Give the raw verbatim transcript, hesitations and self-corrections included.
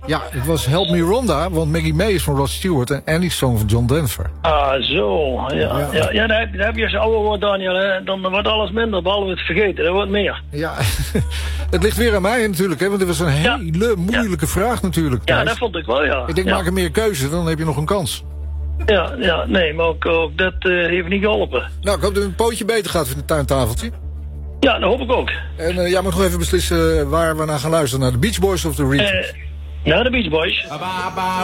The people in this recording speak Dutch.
Ja, het was Help Me Rhonda, want Maggie May is van Rod Stewart en Annie's Song van John Denver. Ah, zo. Ja, ja. ja, ja dan, heb, dan heb je als je ouder wordt, Daniel, hè, dan wordt alles minder, behalve het vergeten. Dat wordt meer. Ja, het ligt weer aan mij natuurlijk, hè, want dit was een hele ja. moeilijke ja. vraag natuurlijk. Ja, dat vond ik wel, ja. Ik denk, ja. maak er meer keuze, dan heb je nog een kans. Ja, ja, nee, maar ook, ook dat uh, heeft niet geholpen. Nou, ik hoop dat het een pootje beter gaat voor het tuintafeltje. Ja, dat hoop ik ook. En uh, jij moet nog even beslissen waar we naar gaan luisteren. Naar de Beach Boys of de Reed? Uh, naar de Beach Boys.